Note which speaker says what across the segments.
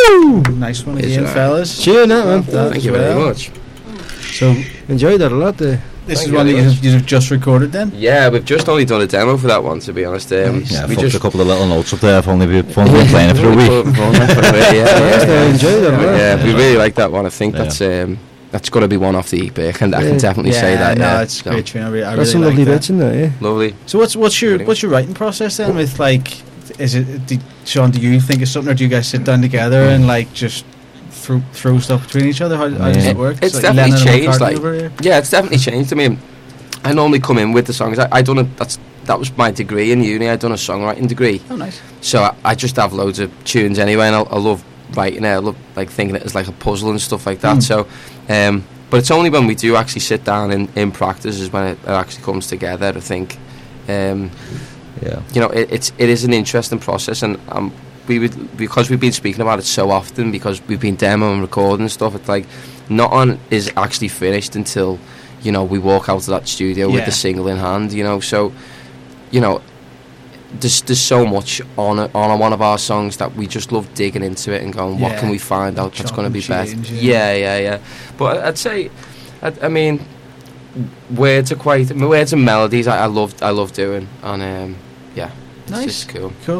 Speaker 1: Woo!
Speaker 2: Nice one again, fellas.
Speaker 1: Cheers, man.
Speaker 3: Thank you very much.
Speaker 2: So,
Speaker 1: enjoyed that a lot.
Speaker 2: this
Speaker 3: Thank
Speaker 2: is
Speaker 3: you
Speaker 2: one that
Speaker 3: very much.
Speaker 2: you've just recorded then?
Speaker 3: Yeah, we've just only done a demo for that one, to be honest.
Speaker 4: Yeah,
Speaker 3: we
Speaker 4: fucked
Speaker 3: just
Speaker 4: a couple of little notes up there. If only we'd playing it for a week.
Speaker 3: Yeah,
Speaker 1: enjoyed it.
Speaker 3: yeah, we really like that one. I think that's going to be one off the EP. I can definitely say that.
Speaker 2: No,
Speaker 3: Yeah,
Speaker 2: it's a great tune. I
Speaker 1: There's
Speaker 2: really
Speaker 1: some
Speaker 2: like
Speaker 1: lovely
Speaker 2: that.
Speaker 1: bits in there, yeah.
Speaker 3: lovely.
Speaker 2: So what's your writing process then? With like, is it Sean? Do you think of something, or do you guys sit down together and like just throw stuff between each other? How does it work?
Speaker 3: It's
Speaker 2: like
Speaker 3: definitely
Speaker 2: Lennon and
Speaker 3: changed.
Speaker 2: McCartney
Speaker 3: Like,
Speaker 2: over here?
Speaker 3: yeah, it's definitely changed. I mean, I normally come in with the songs. I done it. That was my degree in uni. I'd done a songwriting degree.
Speaker 2: Oh, nice.
Speaker 3: So I just have loads of tunes anyway, and I love writing it. I love like thinking it as like a puzzle and stuff like that. So, but it's only when we do actually sit down in practice is when it actually comes together. I think, you know, it is an interesting process, and because we've been speaking about it so often, because we've been demoing and recording stuff. It's like nothing is actually finished until, you know, we walk out of that studio with the single in hand. You know, so, you know, there's so much on one of our songs that we just love digging into it and going, what can we find out that's going to be best? Yeah. But I'd say, I mean, words and melodies I love doing, and yeah,
Speaker 2: Nice.
Speaker 3: it's just
Speaker 2: Cool.
Speaker 3: cool.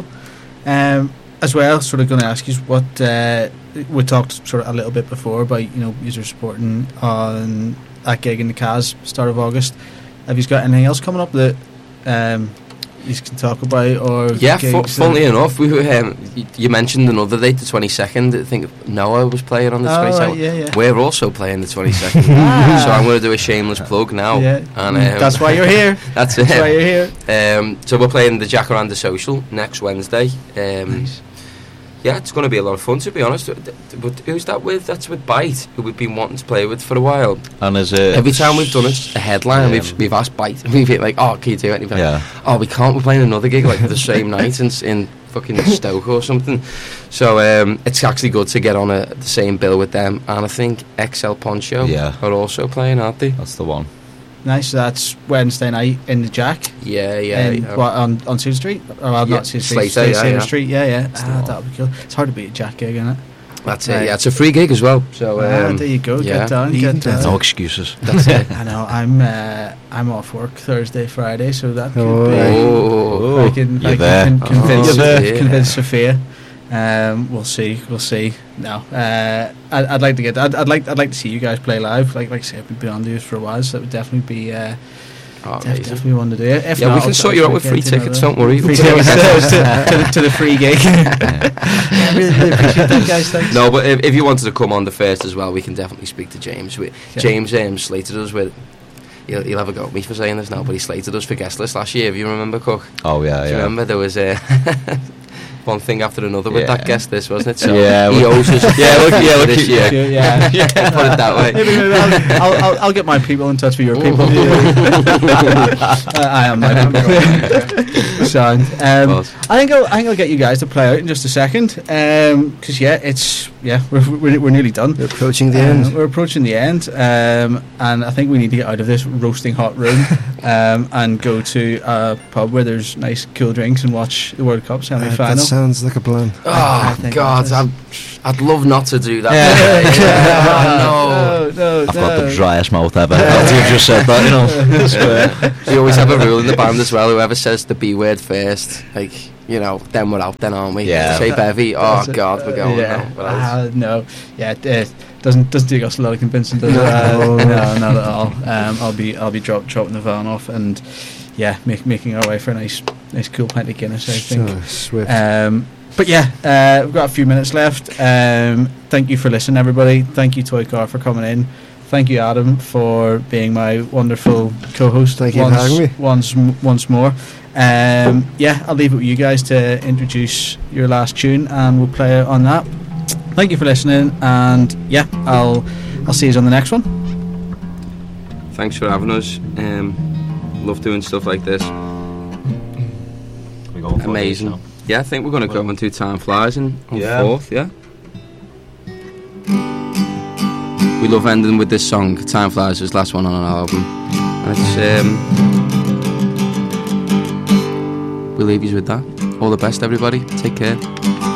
Speaker 2: As well, sort of going to ask you what we talked sort of a little bit before about, you know, user supporting on that gig in the Cas start of August. Have you got anything else coming up that you can talk about? Or
Speaker 3: funnily enough, we were, you mentioned another date, the 22nd. I think Noah was playing on the 22nd.
Speaker 2: Right,
Speaker 3: We're also playing the 22nd. So I'm going to do a shameless plug now.
Speaker 2: Yeah.
Speaker 3: And
Speaker 2: that's why you're here.
Speaker 3: That's it.
Speaker 2: That's why you're here.
Speaker 3: So we're playing the Jacaranda Social next Wednesday.
Speaker 2: Nice.
Speaker 3: Yeah, it's going to be a lot of fun, to be honest. But who's that with? That's with Bite, who we've been wanting to play with for a while.
Speaker 4: And is it
Speaker 3: Every time we've done a headline, we've asked Bite. We've been like, oh, can you do it? And he's like, oh, we can't. We're playing another gig like the same night in fucking Stoke or something. So it's actually good to get on the same bill with them. And I think XL Poncho are also playing, aren't they?
Speaker 4: That's the one.
Speaker 2: Nice. So that's Wednesday night in the Jack.
Speaker 3: Yeah.
Speaker 2: What, on Cedar Street? Or not Cedar Street.
Speaker 3: Slater,
Speaker 2: Street. Yeah. That would be cool. It's hard to beat a Jack gig, isn't it?
Speaker 3: That's it. Yeah, it's a free gig as well. So
Speaker 2: there you go. Get down.
Speaker 4: No excuses.
Speaker 3: That's it.
Speaker 2: I know. I'm off work Thursday, Friday, so that could
Speaker 3: Oh.
Speaker 2: be. I can convince Sophia. We'll see. No, I'd like to get. I'd like to see you guys play live. Like I said, we've been on these for a while, so that would definitely be. Definitely want to do it. If not,
Speaker 3: we can sort you out with free tickets. Don't worry.
Speaker 2: Free tickets to the free gig. Really appreciate that, guys. Thanks.
Speaker 3: No, but if you wanted to come on the first as well, we can definitely speak to James. James slated us with. He'll have a go at me for saying this now, but he slated us for guest list last year. If you remember, Cook.
Speaker 4: Oh yeah.
Speaker 3: Do you remember there was one thing after another with that guest list, wasn't it? So
Speaker 4: yeah,
Speaker 3: he owes us. Look this year.
Speaker 2: Yeah.
Speaker 3: Put it that way.
Speaker 2: Maybe I'll get my people in touch with your people. I am my people. Sound. I think I'll get you guys to play out in just a second. Because we're nearly done.
Speaker 1: We're approaching the end.
Speaker 2: We're approaching the end. And I think we need to get out of this roasting hot room and go to a pub where there's nice cool drinks and watch the World Cup semi-final.
Speaker 1: That sounds like a plan.
Speaker 3: Oh God, I'd love not to do that.
Speaker 2: No.
Speaker 4: I've got the driest mouth ever. After you've just said that, you know.
Speaker 3: We always have a rule in the band as well. Whoever says the B word first, like, you know, then we're out, then aren't we?
Speaker 4: Yeah.
Speaker 3: Say bevy. Oh God, we're going now.
Speaker 2: No. Yeah. Doesn't take us a lot of convincing, does it? No, not at all. I'll be dropping the van off and making our way for a nice cool pint of Guinness, I think.
Speaker 1: So swift.
Speaker 2: But we've got a few minutes left. Thank you for listening, everybody. Thank you, Toy Car, for coming in. Thank you, Adam, for being my wonderful co-host.
Speaker 1: Thank you for having me.
Speaker 2: Once more. I'll leave it with you guys to introduce your last tune, and we'll play on that. Thank you for listening, and I'll see you on the next one.
Speaker 3: Thanks for having us. Love doing stuff like this. Amazing. Yeah, I think we're going to go into Time Flies on 4th, yeah? We love ending with this song. Time Flies is the last one on our album. And we'll leave you with that. All the best, everybody. Take care.